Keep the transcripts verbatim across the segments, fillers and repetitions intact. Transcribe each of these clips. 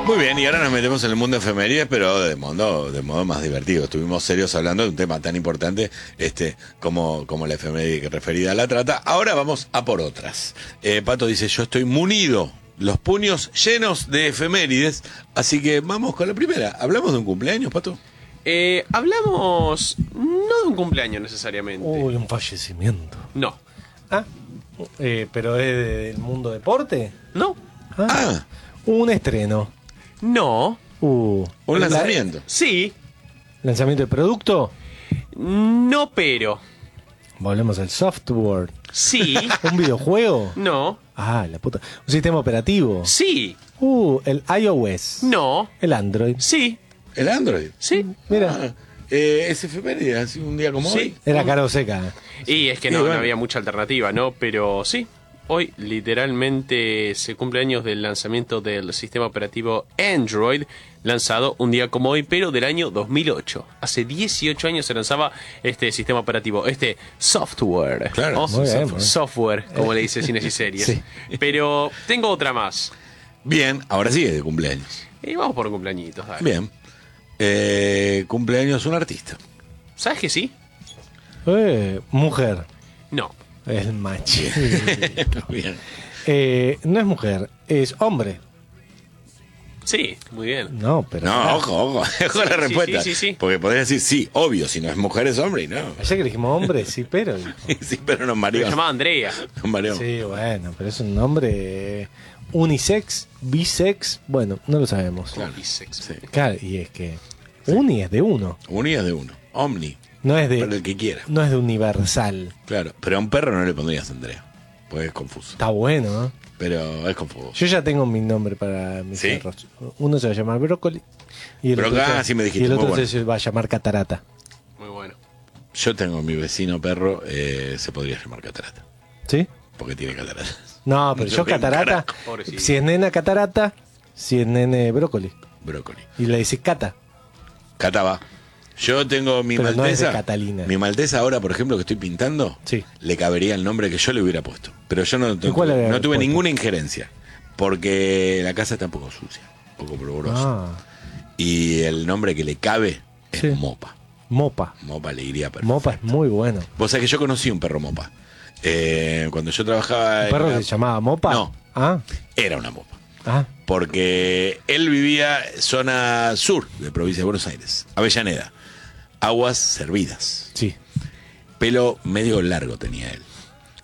Muy bien, y ahora nos metemos en el mundo de efemérides, pero de modo, de modo más divertido. Estuvimos serios hablando de un tema tan importante este, como, como la efeméride referida a la trata. Ahora vamos a por otras. Eh, Pato dice, yo estoy munido, los puños llenos de efemérides, así que vamos con la primera. ¿Hablamos de un cumpleaños, Pato? Eh, hablamos no de un cumpleaños necesariamente. Uy, un fallecimiento. No. Ah, eh, pero es del mundo deporte. No. Ah, Ah, un estreno. No. Uh, un la- lanzamiento. Sí. lanzamiento de producto. No, pero. Volvemos al software. Sí. Un videojuego. No. Ah, la puta. Un sistema operativo. Sí. Uh, el iOS. No. El Android. Sí. El Android. Sí. Mira, Ah, eh, es efeméride, así un día como Sí. hoy. era cara o seca. Y es que Sí, no, bueno. no había mucha alternativa, ¿no? Pero sí. Hoy literalmente se cumple años del lanzamiento del sistema operativo Android, lanzado un día como hoy, pero del año dos mil ocho. Hace dieciocho años se lanzaba este sistema operativo, este software. Claro, ¿no? muy bien, Software, muy bien. software, como le dice Cines y Series. Sí. Pero tengo otra más. Bien, ahora sí es de cumpleaños. Y vamos por cumpleañitos, dale. Bien. Eh, cumpleaños un artista. ¿Sabes que sí? Eh, mujer. No. El macho. Bien. Eh, no es mujer, es hombre. Sí, muy bien. No, pero. No, Ah, ojo, ojo, ojo Sí, la sí, respuesta. sí, sí, sí. Porque podrías decir, sí, obvio, si no es mujer es hombre y no. Ayer que dijimos hombre, sí, pero. dijo. Sí, pero nos Me mareó. llamaba Andrea. Nos mareó. Sí, bueno, pero es un nombre eh, unisex, bisex, bueno, no lo sabemos. Claro. Bisex. Sí. Claro, y es que uni es de uno, Unidas de uno. Omni. no es Para el de que quiera. no es de universal. Claro. Pero a un perro no le pondrías Andrea. Pues es confuso. Está bueno, ¿no? Pero es confuso. Yo ya tengo mi nombre para mis ¿Sí? perros. Uno se va a llamar brócoli y el Bro- otro, ah, se, sí me dijiste, y el muy otro bueno. se va a llamar catarata. Muy bueno. Yo tengo mi vecino perro, eh, se podría llamar Catarata. ¿Sí? Porque tiene catarata. No, pero No yo tengo catarata, carajo. Pobrecito. si es nena catarata, si es nene brócoli. Brócoli. Y le dices cata. Cata va. Yo tengo mi Pero no es maltesa. de Catalina. Mi maltesa ahora, por ejemplo, que estoy pintando, Sí. le cabería el nombre que yo le hubiera puesto. Pero yo no, ¿Y cuál le no, habías tuve puesto? ninguna injerencia. Porque la casa está un poco sucia, un poco polvorosa. Ah, Y el nombre que le cabe es Sí. Mopa. mopa. Mopa le iría perfecto. Mopa es muy bueno. Vos sabés que yo conocí un perro Mopa. Eh, cuando yo trabajaba ¿Un en perro la- que se llamaba mopa? No. Ah, Era una Mopa. ah. Porque él vivía zona sur de provincia de Buenos Aires, Avellaneda. Aguas servidas. Sí. Pelo medio largo tenía él.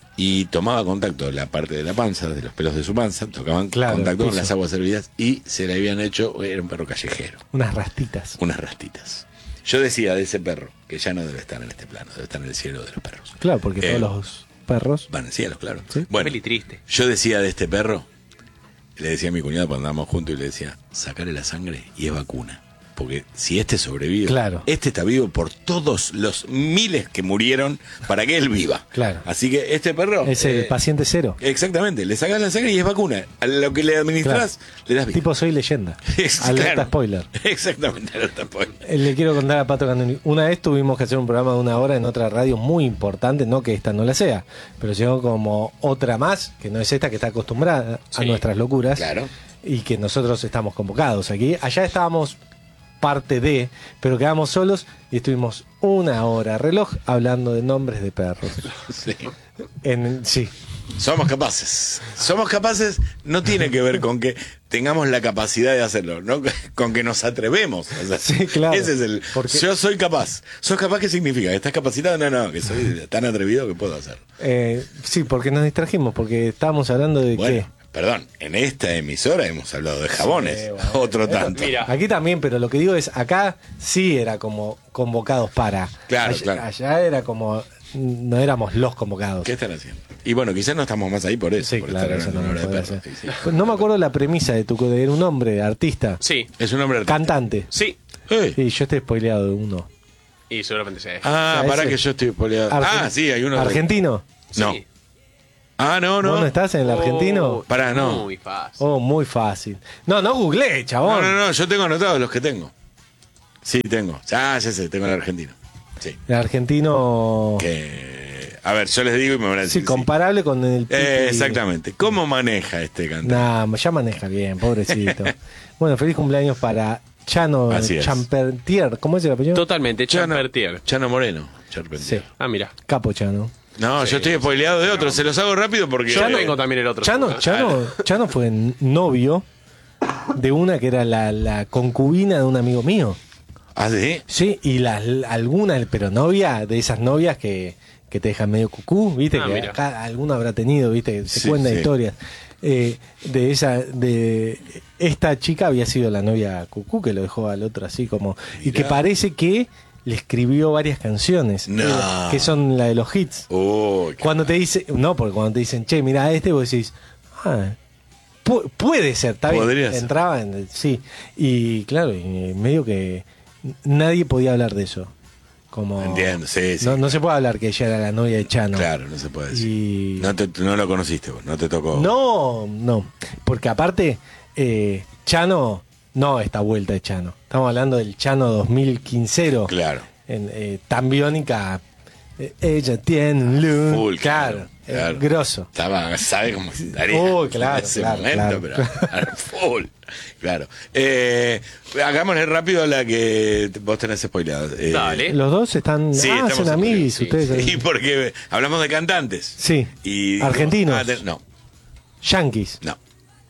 Y tomaba contacto de la parte de la panza, de los pelos de su panza, tocaban Claro, contacto con piso. las aguas servidas y se le habían hecho, era un perro callejero, Unas rastitas. unas rastitas. Yo decía de ese perro que ya no debe estar en este plano, debe estar en el cielo de los perros. Claro, porque Eh, todos los perros. Van al cielo, claro. Sí. Bueno, Peli triste. yo decía de este perro, le decía a mi cuñado cuando andábamos juntos y le decía, sacale la sangre y es vacuna. Porque si este sobrevive, Claro. este está vivo por todos los miles que murieron para que él viva. Claro. Así que este perro... Es el eh, paciente cero. Exactamente, le sacas la sangre y es vacuna. A lo que le administras, le das vida. Tipo soy leyenda. Es- Alerta claro. spoiler. Exactamente, alerta spoiler. Eh, Le quiero contar a Pato Candoni. Una vez tuvimos que hacer un programa de una hora en otra radio muy importante, no que esta no la sea, pero llegó como otra más, que no es esta, que está acostumbrada a Sí. nuestras locuras. Claro. Y que nosotros estamos convocados aquí. Allá estábamos parte de, pero quedamos solos y estuvimos una hora reloj hablando de nombres de perros. Sí. En, sí. Somos capaces. Somos capaces no tiene que ver con que tengamos la capacidad de hacerlo, no con que nos atrevemos. O sea, Sí, claro. Ese es el. Porque- Yo soy capaz. ¿Sos capaz qué significa? ¿Estás capacitado? No, no, que soy tan atrevido que puedo hacerlo. Eh, sí, porque nos distrajimos, porque estábamos hablando de Bueno, perdón, en esta emisora hemos hablado de jabones. Sí, bueno. Otro tanto. Mira. qué. Aquí también, pero lo que digo es, acá sí era como convocados para. Claro, allá, claro. allá era como, no éramos los convocados. ¿Qué están haciendo? Y bueno, quizás no estamos más ahí por eso. Sí, por claro, estar eso hablando no, una me hora de puede perros. hacer. Sí, sí. No me acuerdo la premisa de tu de era un hombre, artista, Sí. Es un hombre artista. cantante. Sí. Eh. Sí, yo estoy spoileado de uno. Y seguramente sea. Ah, O sea, para ese- que yo estoy poleado. Argen- Ah, sí, hay uno. de- ¿Argentino? No. Sí. Ah, no, ¿Vos no. no estás en el argentino? Oh, Pará, no. Muy fácil. Oh, muy fácil. No, no googleé, No, chabón. no, no, yo tengo anotados los que tengo. Sí, tengo. Ah, ya sé, tengo el argentino. Sí. El argentino. Que A ver, yo les digo y me van a decir. Sí, comparable con el. Eh, Pipi. exactamente. ¿Cómo maneja este cantante? Nah, ya maneja bien, pobrecito. Bueno, feliz cumpleaños para Chano Así es. Champertier. ¿Cómo es el apellido? Totalmente, Chano, Champertier. Chano Moreno. Charpentier. Sí. Ah, mira. Capo Chano. No, Sí, yo estoy spoileado de otro. Se los hago rápido porque. Yo eh, tengo también el otro. Chano, Chano, Chano fue novio de una que era la, la concubina de un amigo mío. ¿Ah, sí? Sí, y las algunas, pero novia de esas novias que, que te dejan medio cucú, ¿viste? Ah, que mira. acá alguno habrá tenido, ¿viste? Se Sí, cuentan sí. historias. Eh, de esa, de esta chica había sido la novia cucú que lo dejó al otro así como. Y que Mirá. parece que le escribió varias canciones. No. eh, que son la de los hits. Uy, qué- Cuando te dice, no, porque cuando te dicen, che, mira este, vos decís, ah, pu- puede ser, está bien. Podría ser. Entraba en, sí. Y claro, y medio que nadie podía hablar de eso. Como, Entiendo, sí, sí. No, no se puede hablar que ella era la novia de Chano. Claro, no se puede decir. Y- No, te- no lo conociste vos, no te tocó. No, no. Porque aparte, eh, Chano, no esta vuelta de Chano. Estamos hablando del Chano dos mil quince. Claro. En, eh, tan biónica. eh, ella tiene un look. Full, claro. claro, eh, claro. grosso. Estaba, sabe cómo estaría Uy, claro, en ese claro, momento, claro. pero full. Claro. Eh, hagámosle rápido la que vos tenés spoileado. Eh, Dale. Los dos están. Sí, ah, estamos hacen en amiguis sí, ustedes. Sí, porque hablamos de cantantes. Sí. Y, Argentinos. Ah, de- no, Yankees. no.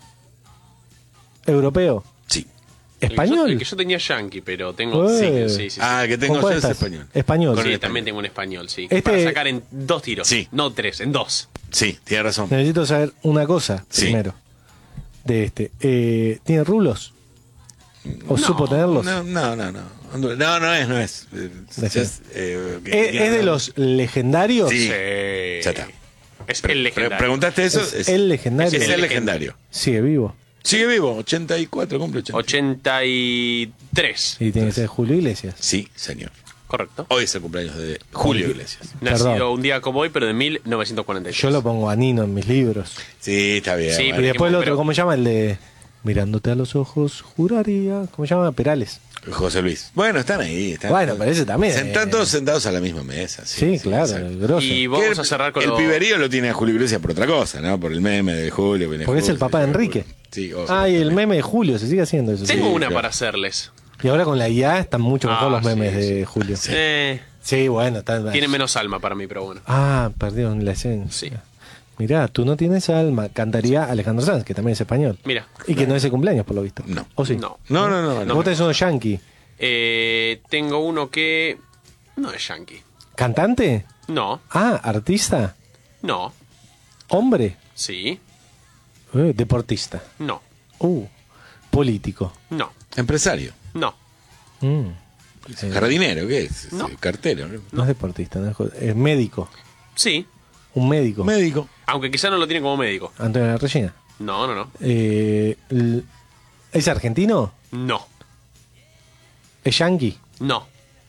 Europeo. Sí. El que yo- Español. El que yo tenía yankee, pero tengo. Eh. Sí, sí, sí. sí. Ah, el que tengo ¿Con yo cuál es estás? español. Español. Con Sí, el también español. tengo un español, sí. Este- Para sacar en dos tiros. Sí. No tres, en dos. Sí, tiene razón. Necesito saber una cosa Sí. primero. De este. Eh, ¿Tiene rulos? ¿O No, supo tenerlos? No, no, no, no. No, no es, no es. Eh, De ya es, eh, ¿Es, es de los legendarios? Sí. Sí. Ya está. Es Pre- el legendario. ¿Preguntaste eso? Es el legendario. Es el legendario. Sigue vivo. Sigue vivo, ochenta y cuatro, cumple ochenta. ochenta y tres. Y tiene que ser Julio Iglesias. Sí, señor. Correcto. Hoy es el cumpleaños de Julio Iglesias. Nacido Perdón. un día como hoy, pero de mil novecientos cuarenta y seis. Yo lo pongo a Nino en mis libros. Sí, está bien. Sí, bueno. Y después el otro, pero- ¿cómo se llama? El de Mirándote a los ojos, juraría. ¿Cómo se llama? Perales. José Luis. Bueno, están ahí. Están, Bueno, pero ese también, Están eh. todos sentados a la misma mesa. Sí, Sí, claro, exacto. el grosso. Y Que vamos el- a cerrar con El lo- piberío lo tiene a Julio Iglesias por otra cosa, ¿no? Por el meme de Julio. viene Porque es el Julio, papá de viene Enrique. Julio. Sí, oh, Ah, y el también. meme de Julio, se sigue haciendo eso. Tengo sí. una claro. para hacerles. Y ahora con la I A están mucho mejor Ah, los memes sí, de sí. Julio. Sí. Eh, Sí, bueno, está. tiene menos alma para mí, pero bueno. Ah, perdieron la esencia. Sí. Mirá, tú no tienes alma. Cantaría Alejandro Sanz, que también es español. Mira. Y que no es de cumpleaños, por lo visto. No. ¿O sí? No. No, no, no. no. Vos tenés uno yankee. Eh, tengo uno que no es yankee. ¿Cantante? No, Ah, artista. no, Hombre. sí, Eh, deportista. no, Uh, político. no, Empresario. no. Mm, eh, Jardinero, ¿qué es? No. Cartero. ¿no? no es deportista, no es, jo- es médico. Sí, Un médico. Médico. aunque quizá no lo tiene como médico. Antonio La Regina. No, no, no. Eh, l- ¿Es argentino? No, ¿Es yankee? no,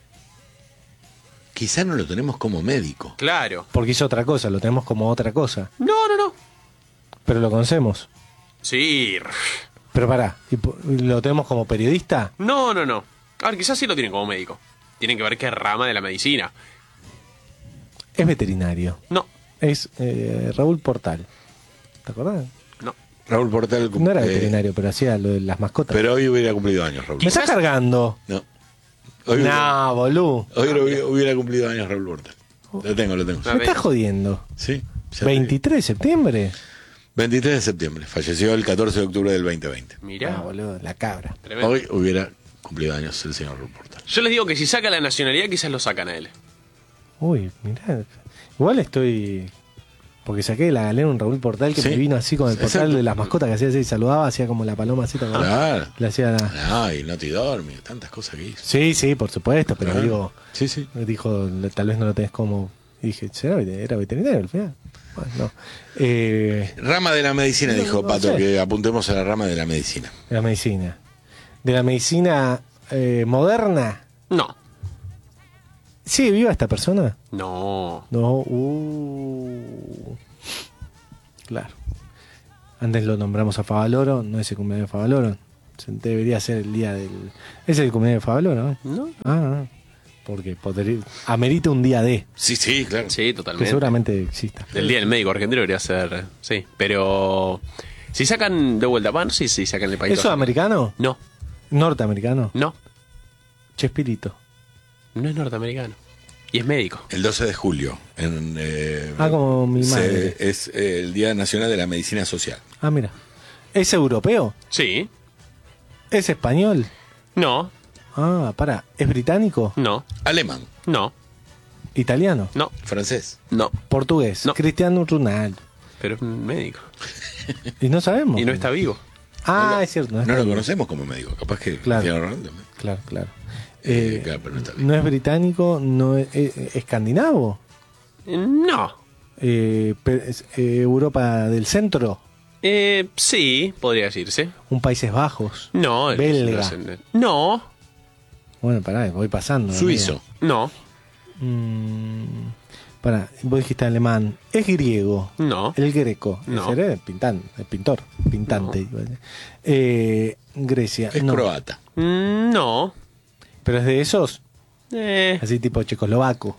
Quizá no lo tenemos como médico. claro. Porque hizo otra cosa, lo tenemos como otra cosa. No, no, no. Pero lo conocemos. Sí. Pero pará, ¿y po- ¿lo tenemos como periodista? No, no, no. A ver, quizás sí lo tienen como médico. Tienen que ver qué rama de la medicina. Es veterinario. No, Es eh, Raúl Portal. ¿Te acordás? no. Raúl Portal. No era eh, veterinario, pero hacía lo de las mascotas. Pero hoy hubiera cumplido años, Raúl. ¿Me estás quizás- cargando? No. Hoy hubiera, No, bolú. hoy hubiera, hubiera cumplido años Raúl Portal. Lo tengo, lo tengo. Ah, Me estás jodiendo. Sí. ya te veintitrés de septiembre. digo. veintitrés de septiembre. Falleció el catorce de octubre del veinte veinte. Ah, Mirá. boludo, la cabra. Tremendo. Hoy hubiera cumplido años el señor Raúl Portal. Yo les digo que si saca la nacionalidad, quizás lo sacan a él. Uy, mirá. Igual estoy. Porque saqué la galera un Raúl Portal que Sí. me vino así con el portal Exacto. de las mascotas que hacía así, saludaba, hacía como la paloma así, ¿te acordás? Claro. Le hacía la... Ay, no te dormí, tantas cosas que hizo. Sí, sí, por supuesto, pero Claro. digo, Sí, sí. dijo, tal vez no lo tenés como. Y dije, ¿será veter- era veterinario al final? Bueno, no. Eh, Rama de la medicina, No, dijo no Pato, sé. que apuntemos a la rama de la medicina. de la medicina. De la medicina eh, moderna. No, ¿Sigue viva esta persona? no. No, uh. Claro. Antes lo nombramos a Favaloro, no es el cumpleaños de Favaloro. Se- Debería ser el día del. ¿Es el cumpleaños de Favaloro? ¿eh? ¿No? Ah, ah. porque poder, amerita un día de, Sí, sí, claro. Sí, que totalmente. seguramente exista. El día del médico argentino debería ser, sí. Pero si sacan de vuelta, bueno, sí, sí, sacan el país. ¿Eso es americano? No, ¿Norteamericano? no, Chespirito. no es norteamericano. Y es médico. El doce de julio. En, eh, Ah, como mi se- madre. es eh, el Día Nacional de la Medicina Social. Ah, mira. ¿Es europeo? Sí. ¿Es español? No, Ah, para. ¿Es británico? no, Alemán, no, ¿Italiano? no, francés. no. ¿Portugués? No. Cristiano Ronaldo. Pero es un médico. Y no sabemos. Y no está vivo. Ah, es cierto. No, No está lo bien. conocemos como médico. Capaz que Claro. Cristiano Ronaldo también. Claro, claro. Eh, Eh, claro, pero no está bien. no es británico, no es, es- es escandinavo. No. Eh, pe- es, eh, Europa del centro. Eh, sí, podría decirse. Un Países Bajos. No. es- Belga. No, Bueno, pará, voy pasando. Suizo. no, Mm, pará, vos dijiste alemán. Es griego. no. El greco. No. Ese era el, pintan, el pintor. Pintante. Eh, Grecia. Es no. croata. Mm, No. Pero es de esos. Eh, Así tipo checoslovaco.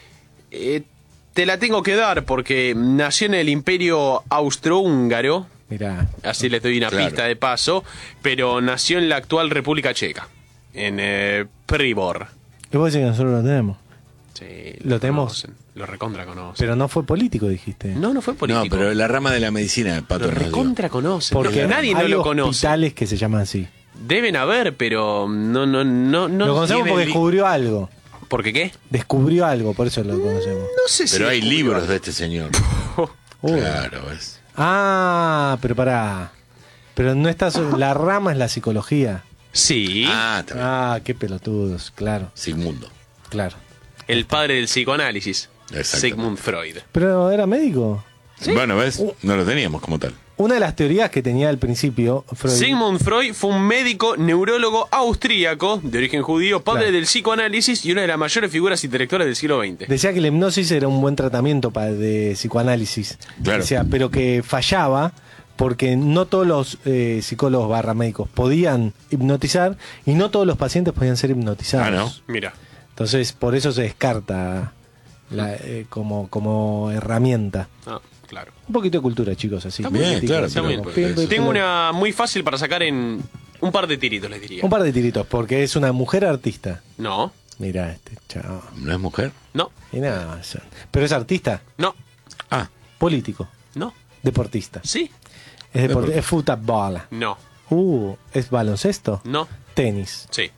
eh, te la tengo que dar porque nació en el Imperio Austrohúngaro. Mirá. Así les doy una Claro. pista de paso. Pero nació en la actual República Checa. En eh, Pribor. Y vos decís que nosotros lo tenemos. Sí, ¿Lo tenemos? conocen, Lo recontra conocen. Pero no fue político, dijiste. No, no fue político. No, pero la rama de la medicina, Pato, Lo nos dio. recontra conocen. Porque No, nadie no hay lo conoce. hospitales que se llaman así. Deben haber, pero no, no, no, no. lo conocemos tiene porque li- descubrió algo. ¿Por qué qué? Descubrió algo, por eso lo conocemos. No sé si. Pero hay descubrió libros algo. de este señor. Uy. Claro, es. Ah, pero pará. Pero no está. so- La rama es la psicología. Sí. Ah, está bien. Ah, qué pelotudos. Claro, Sigmundo. claro. El padre del psicoanálisis. Exactamente. Sigmund Freud. Pero era médico. Bueno, ¿ves? Uh. No lo teníamos como tal. Una de las teorías que tenía al principio Freud. Sigmund Freud fue un médico neurólogo austríaco de origen judío, padre Claro. del psicoanálisis y una de las mayores figuras intelectuales del siglo veinte. Decía que la hipnosis era un buen tratamiento para de psicoanálisis. Claro. Decía, pero que fallaba porque no todos los eh, psicólogos barra médicos podían hipnotizar y no todos los pacientes podían ser hipnotizados. Ah, ¿no? Mira. Entonces, por eso se descarta la, eh, como, como herramienta. Ah, claro. Un poquito de cultura, chicos, así. Está muy bien, Política, claro, así Está muy como bien. pim, pim, Tengo pim. una muy fácil para sacar en un par de tiritos, les diría. Un par de tiritos, porque es una mujer artista. No, Mira este chavo. ¿No es mujer? no, Y nada, o sea, pero es artista, no, Ah, político, no. deportista. Sí, Es, deporte, Deporte. es fútbol. no, Uh, es baloncesto. no, Tenis. sí.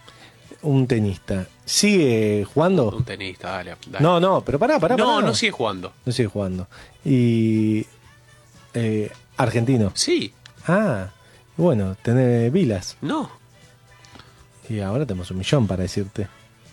Un tenista. ¿Sigue jugando? Un tenista, dale. dale. No, no, pero pará, pará. no, pará. no sigue jugando. No sigue jugando. Y. eh, argentino. Sí, Ah, bueno, tenés Vilas. no. Y ahora tenemos un millón para decirte.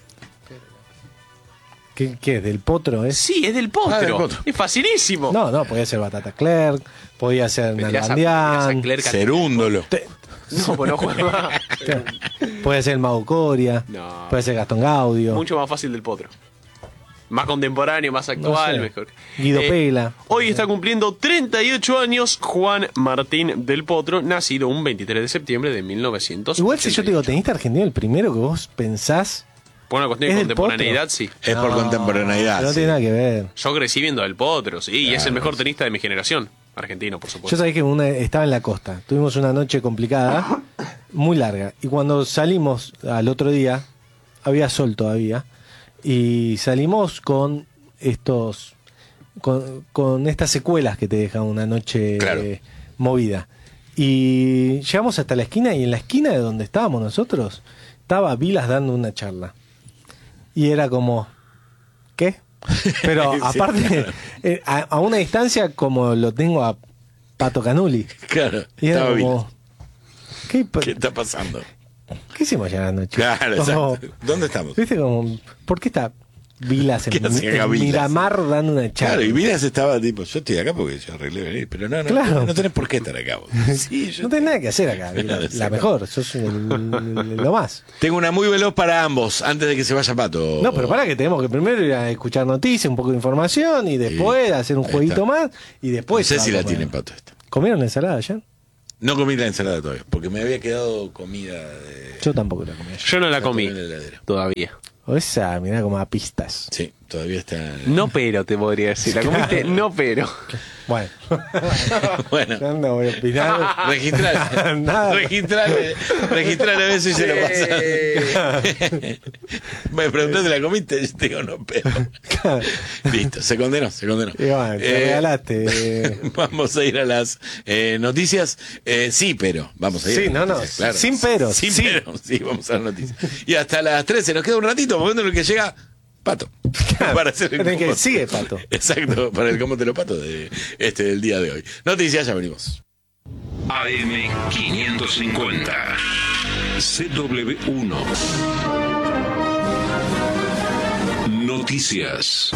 ¿Qué, qué es? ¿Del potro? ¿Es? Sí, es del potro. Ah, del potro. Es facilísimo. No, no, podía ser Batata Clerc, podía ser Vendrías a- vendrías a Nalbandián, Clerc a- Cerúndolo. te- No, pues no juega más. puede ser el Mago Coria, No. puede ser Gastón Gaudio. Mucho más fácil del potro. Más contemporáneo, más actual, sé. mejor. Guido Eh, Pela. Hoy está cumpliendo treinta y ocho años Juan Martín del Potro, nacido un veintitrés de septiembre de mil novecientos ochenta y ocho. Igual si yo te digo tenista argentino, el primero que vos pensás. Por una cuestión ¿Es de del contemporaneidad, Potro? sí. Es por No, contemporaneidad. pero No sí. tiene nada que ver. Yo crecí viendo del Potro, sí, y es el mejor tenista de mi generación. Argentino, por Yo supuesto. sabía que una, estaba en la costa. Tuvimos una noche complicada, muy larga. Y cuando salimos al otro día, había sol todavía. Y salimos con estos. Con, con estas secuelas que te deja una noche Claro. eh, movida. Y llegamos hasta la esquina, y en la esquina de donde estábamos nosotros, estaba Vilas dando una charla. Y era como. ¿Qué? Pero Sí, aparte, eh, a, a una distancia como lo tengo a Pato Canuli. Claro, Y era estaba bien. como. ¿Qué, pa- ¿Qué está pasando? ¿Qué hicimos ayer anoche? Claro, Como- exacto. ¿Dónde estamos? ¿Viste como. ¿Por qué está Vilas en, ¿Qué hacía acá en Vilas? Miramar dando una charla? Claro, y Vilas estaba tipo, yo estoy acá porque yo arreglé venir, pero no, no, Claro. no, no tenés por qué estar acá vos. Sí, yo No tenés nada que hacer acá, Vilas. La Exacto. mejor, sos el- el- lo más. tengo una muy veloz para ambos, antes de que se vaya Pato. No, pero para que tenemos que primero ir a escuchar noticias, un poco de información y después hacer un ahí jueguito está. más y No después. sé se va si a la comer. tienen Pato esta. ¿Comieron la ensalada ayer? No comí la ensalada todavía, porque me había quedado comida de... Yo tampoco la comí ayer. Yo no la Está comí en la heladera. todavía. O esa, mirá como a pistas. Sí, todavía está. No pero, te podría decir. ¿La comiste? No pero. Bueno. Bueno. Yo no voy a opinar. Registrale. Nada. Registrale. Registrale a veces y se lo pasas. Me preguntaste, ¿la comiste? Yo te digo, no, pero. Listo, se condenó, se condenó. Y bueno, te Eh, regalaste. Vamos a ir a las eh, noticias. Eh, sí, pero. Vamos a ir. Sí, a las no, no. noticias, claro. Sin peros. Sin Sí. pero. Sí, vamos a las noticias. Y hasta las trece nos queda un ratito, momento en el que llega Pato. Para hacer el Tenés que- cómo- sigue, Pato. Exacto, para el cómo te lo pato de este del día de hoy. Noticias, ya venimos. A M quinientos cincuenta C W uno Noticias.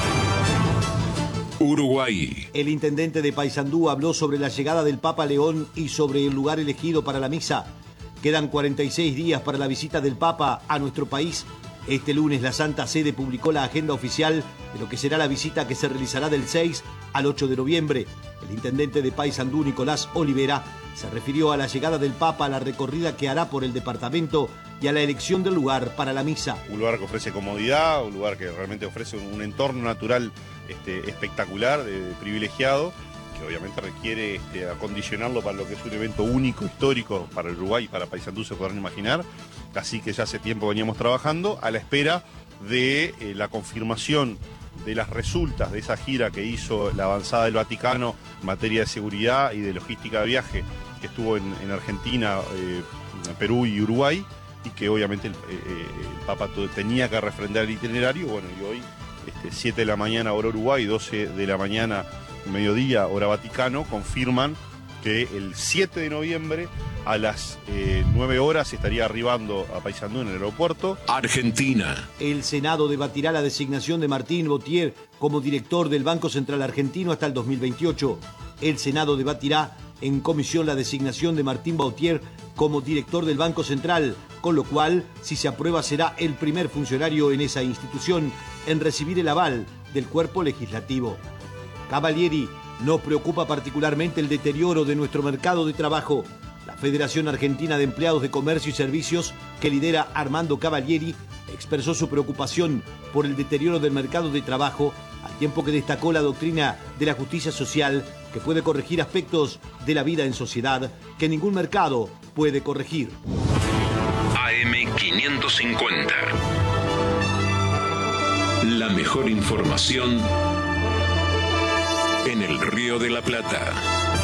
Uruguay. El intendente de Paysandú habló sobre la llegada del Papa León y sobre el lugar elegido para la misa. Quedan cuarenta y seis días para la visita del Papa a nuestro país. Este lunes la Santa Sede publicó la agenda oficial de lo que será la visita que se realizará del seis al ocho de noviembre. El intendente de Paysandú, Nicolás Olivera, se refirió a la llegada del Papa, a la recorrida que hará por el departamento y a la elección del lugar para la misa. Un lugar que ofrece comodidad, un lugar que realmente ofrece un, un entorno natural este, espectacular, de, de privilegiado, que obviamente requiere este, acondicionarlo para lo que es un evento único, histórico para el Uruguay y para Paysandú, se podrán imaginar. Así que ya hace tiempo veníamos trabajando a la espera de eh, la confirmación de las resultas de esa gira que hizo la avanzada del Vaticano en materia de seguridad y de logística de viaje, que estuvo en, en Argentina, eh, Perú y Uruguay, y que obviamente el, eh, el Papa tenía que refrendar el itinerario. Bueno, y hoy, este, siete de la mañana hora Uruguay, doce de la mañana mediodía hora Vaticano, confirman que el siete de noviembre a las eh, nueve horas estaría arribando a Paysandú en el aeropuerto. Argentina. El Senado debatirá la designación de Martín Bautier como director del Banco Central Argentino hasta el dos mil veintiocho. El Senado debatirá en comisión la designación de Martín Bautier como director del Banco Central, con lo cual, si se aprueba, será el primer funcionario en esa institución en recibir el aval del cuerpo legislativo. Cavalieri: nos preocupa particularmente el deterioro de nuestro mercado de trabajo. La Federación Argentina de Empleados de Comercio y Servicios, que lidera Armando Cavalieri, expresó su preocupación por el deterioro del mercado de trabajo, al tiempo que destacó la doctrina de la justicia social, que puede corregir aspectos de la vida en sociedad que ningún mercado puede corregir. A M quinientos cincuenta. La mejor información en el Río de la Plata.